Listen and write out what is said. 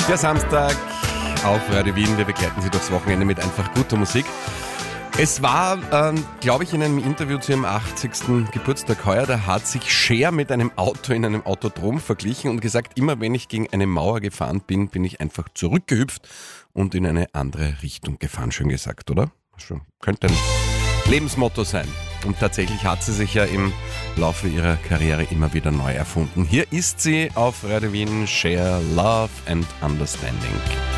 Der Samstag auf Radio Wien. Wir begleiten Sie durchs Wochenende mit einfach guter Musik. Es war, glaube ich, in einem Interview zu ihrem 80. Geburtstag heuer, da hat sich Cher mit einem Auto in einem Autodrom verglichen und gesagt, immer wenn ich gegen eine Mauer gefahren bin, bin ich einfach zurückgehüpft und in eine andere Richtung gefahren. Schön gesagt, oder? Könnte ein Lebensmotto sein. Und tatsächlich hat sie sich ja im Laufe ihrer Karriere immer wieder neu erfunden. Hier ist sie auf Radio Wien, Cher, Love and Understanding.